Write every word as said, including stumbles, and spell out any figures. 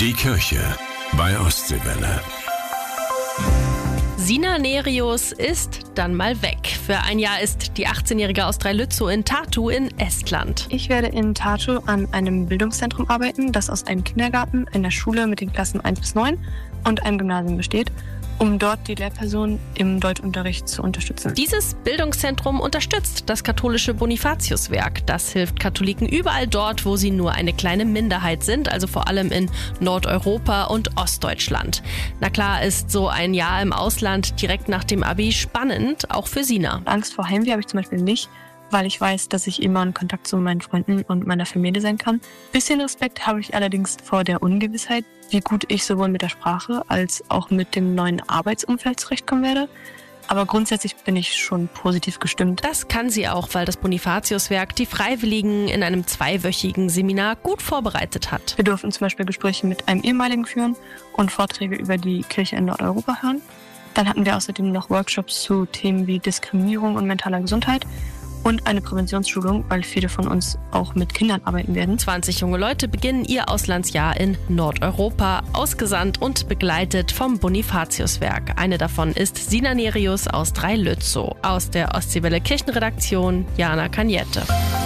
Die Kirche bei Ostseewelle. Sina Nerius ist dann mal weg. Für ein Jahr ist die achtzehnjährige aus Dreilützow in Tartu in Estland. Ich werde in Tartu an einem Bildungszentrum arbeiten, das aus einem Kindergarten, einer Schule mit den Klassen eins bis neun und einem Gymnasium besteht, um dort die Lehrpersonen im Deutschunterricht zu unterstützen. Dieses Bildungszentrum unterstützt das katholische Bonifatiuswerk. Das hilft Katholiken überall dort, wo sie nur eine kleine Minderheit sind, also vor allem in Nordeuropa und Ostdeutschland. Na klar ist so ein Jahr im Ausland direkt nach dem Abi spannend, auch für Sina. Angst vor Heimweh habe ich zum Beispiel nicht, weil ich weiß, dass ich immer in Kontakt zu meinen Freunden und meiner Familie sein kann. Bisschen Respekt habe ich allerdings vor der Ungewissheit, wie gut ich sowohl mit der Sprache als auch mit dem neuen Arbeitsumfeld zurechtkommen werde. Aber grundsätzlich bin ich schon positiv gestimmt. Das kann sie auch, weil das Bonifatiuswerk die Freiwilligen in einem zweiwöchigen Seminar gut vorbereitet hat. Wir durften zum Beispiel Gespräche mit einem ehemaligen führen und Vorträge über die Kirche in Nordeuropa hören. Dann hatten wir außerdem noch Workshops zu Themen wie Diskriminierung und mentaler Gesundheit und eine Präventionsschulung, weil viele von uns auch mit Kindern arbeiten werden. zwanzig junge Leute beginnen ihr Auslandsjahr in Nordeuropa, ausgesandt und begleitet vom Bonifatiuswerk. Eine davon ist Sina Nerius aus Dreilützow. Aus der Ostseewelle Kirchenredaktion Jana Kanjette.